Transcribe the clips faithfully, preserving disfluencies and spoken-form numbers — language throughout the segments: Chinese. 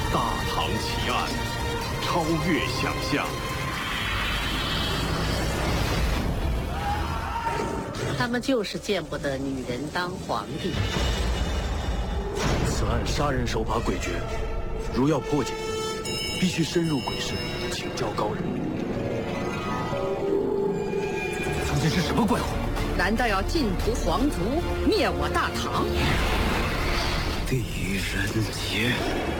大唐奇案，超越想象。 他们就是见不得女人当皇帝。 此案杀人手法诡谲，如要破解，必须深入鬼市，请教高人。 究竟是什么怪物？ 难道要尽屠皇族，灭我大唐？ 狄仁杰。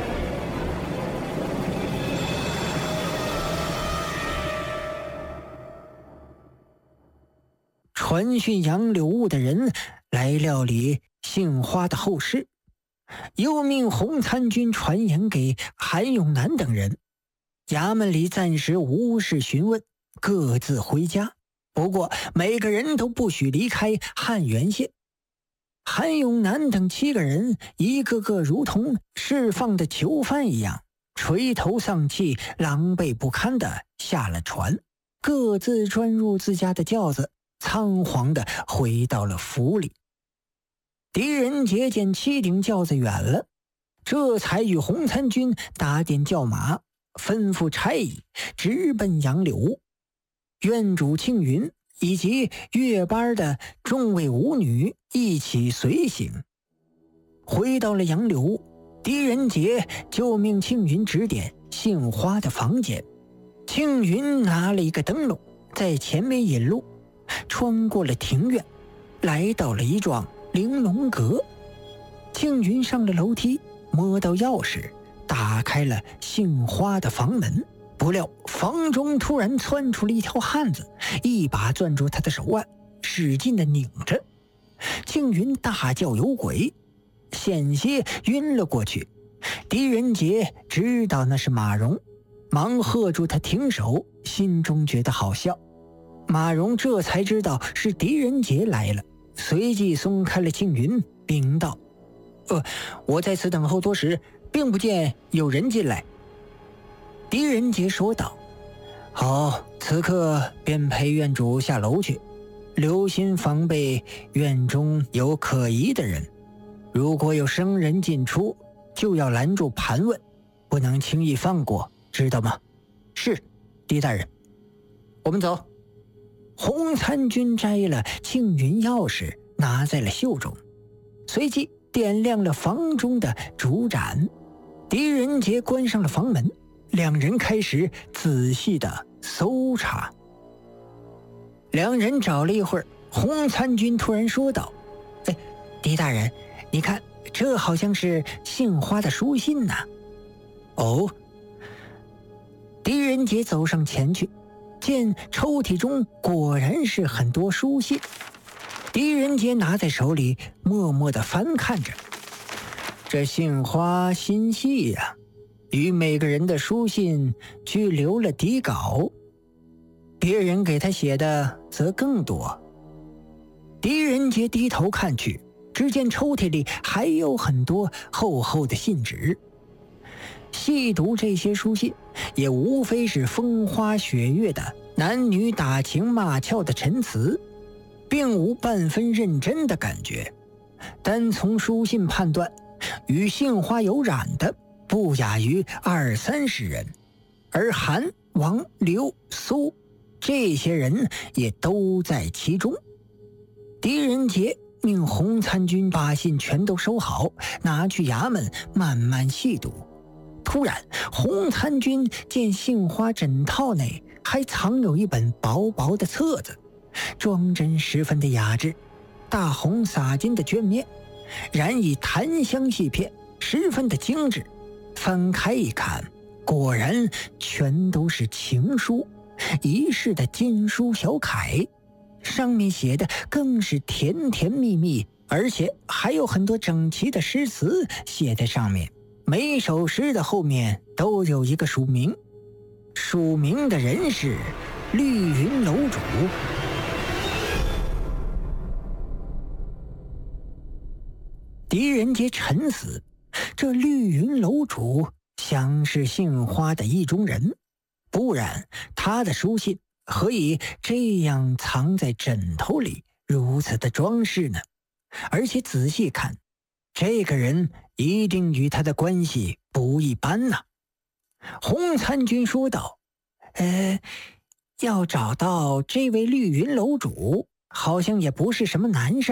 传讯杨柳雾的人来料理杏花的后事，又命洪参军传言给韩永南等人。衙门里暂时无事询问，各自回家。不过每个人都不许离开汉源县。韩永南等七个人一个个如同释放的囚犯一样，垂头丧气，狼狈不堪地下了船，各自钻入自家的轿子，仓皇地回到了府里。狄仁杰见七顶轿子远了，这才与洪参军打点轿马，吩咐差役直奔杨柳屋。院主庆云以及月班的众位舞女一起随行。回到了杨柳屋，狄仁杰就命庆云指点杏花的房间。庆云拿了一个灯笼，在前面引路，穿过了庭院，来到了一幢玲珑阁。庆云上了楼梯，摸到钥匙，打开了杏花的房门。不料房中突然窜出了一条汉子，一把攥住他的手腕，使劲地拧着。庆云大叫有鬼，险些晕了过去。狄仁杰知道那是马蓉，忙喝住他停手，心中觉得好笑。马蓉这才知道是狄仁杰来了，随即松开了庆云，禀道：呃，我在此等候多时，并不见有人进来。狄仁杰说道：好，此刻便陪院主下楼去，留心防备院中有可疑的人，如果有生人进出，就要拦住盘问，不能轻易放过，知道吗？是，狄大人。我们走。洪参军摘了庆云钥匙，拿在了袖中，随即点亮了房中的烛盏。狄仁杰关上了房门，两人开始仔细的搜查。两人找了一会儿，洪参军突然说道：哎，狄大人，你看，这好像是杏花的书信呐。哦。狄仁杰走上前去，见抽屉中果然是很多书信。狄仁杰拿在手里，默默地翻看着。这杏花心细呀、啊，与每个人的书信俱留了底稿，别人给他写的则更多。狄仁杰低头看去，只见抽屉里还有很多厚厚的信纸。细读这些书信，也无非是风花雪月的男女打情骂俏的陈词，并无半分认真的感觉。单从书信判断，与杏花有染的不亚于二三十人，而韩、王、刘、苏这些人也都在其中。狄仁杰命洪参军把信全都收好，拿去衙门慢慢细读。突然，洪参军见杏花枕套内还藏有一本薄薄的册子，装帧十分的雅致，大红洒金的绢面，染以檀香细片，十分的精致。翻开一看，果然全都是情书，一世的金书小楷，上面写的更是甜甜蜜蜜，而且还有很多整齐的诗词写在上面。每首诗的后面都有一个署名，署名的人是绿云楼主。狄仁杰沉思，这绿云楼主想是杏花的意中人，不然他的书信何以这样藏在枕头里，如此的装饰呢？而且仔细看，这个人一定与他的关系不一般呐。洪参军说道：“呃，要找到这位绿云楼主，好像也不是什么难事。”